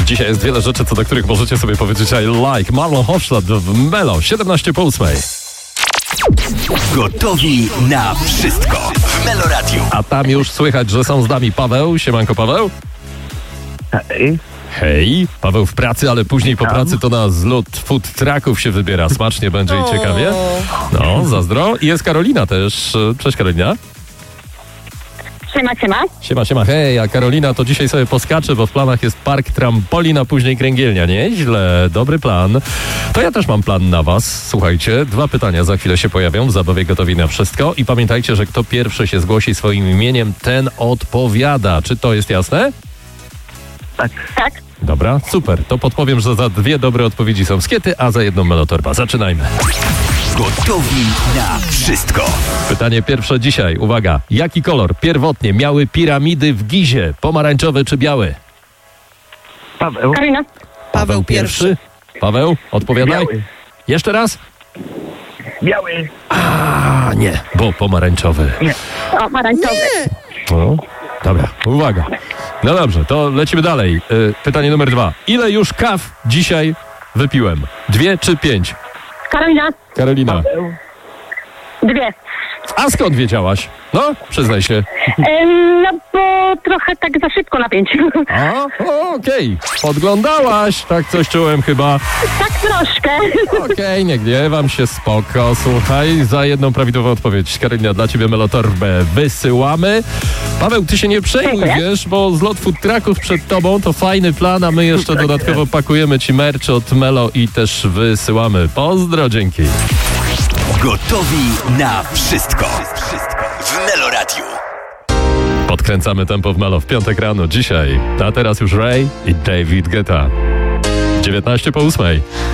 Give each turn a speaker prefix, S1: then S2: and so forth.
S1: Dzisiaj jest wiele rzeczy, co do których możecie sobie powiedzieć I like. Marlon Hofstadt w Melo, 17:08.
S2: Gotowi na wszystko w Melo Radio.
S1: A tam już słychać, że są z nami Paweł. Siemanko, Paweł.
S3: Hej.
S1: Hej, Paweł w pracy, ale później po pracy to na zlot food trucków się wybiera. Smacznie będzie i ciekawie. No, zazdro. I jest Karolina też. Cześć, Karolina.
S4: Siema.
S1: Siema. Hej, a Karolina to dzisiaj sobie poskacze, bo w planach jest park trampolin, a później kręgielnia. Nieźle, dobry plan. To ja też mam plan na was. Słuchajcie, 2 pytania za chwilę się pojawią w zabawie Gotowi na wszystko. I pamiętajcie, że kto pierwszy się zgłosi swoim imieniem, ten odpowiada. Czy to jest jasne?
S4: Tak.
S1: Dobra, super. To podpowiem, że za 2 dobre odpowiedzi są skiety, a za 1 melotorba. Zaczynajmy.
S2: Gotowi na wszystko.
S1: Pytanie pierwsze dzisiaj. Uwaga. Jaki kolor pierwotnie miały piramidy w Gizie? Pomarańczowy czy biały?
S3: Paweł.
S4: Karina.
S5: Paweł pierwszy.
S1: Paweł, odpowiadaj.
S3: Biały.
S1: Jeszcze raz?
S3: Biały.
S1: A nie, bo pomarańczowy.
S4: O, marańczowy.
S1: No, dobra, uwaga. No dobrze, to lecimy dalej. Pytanie numer 2. Ile już kaw dzisiaj wypiłem? 2 czy 5?
S4: Karolina.
S1: Karolina.
S4: 2.
S1: A skąd wiedziałaś? No, przyznaj się.
S4: No bo trochę tak za szybko na 5.
S1: A, okej. Podglądałaś. Tak coś czułem chyba.
S4: Tak troszkę.
S1: Okej, nie gniewam się, spoko. Słuchaj, za 1 prawidłową odpowiedź, Karolina, dla ciebie melotorbę wysyłamy. Paweł, ty się nie przejmuj,
S4: Dziękuję.
S1: wiesz, bo zlot food trucków przed tobą to fajny plan, a my jeszcze dodatkowo pakujemy ci merch od Melo i też wysyłamy. Pozdro, dzięki.
S2: Gotowi na wszystko w Melo Radio.
S1: Podkręcamy tempo w Melo w piątek rano dzisiaj. A teraz już Ray i David Guetta. 19:08.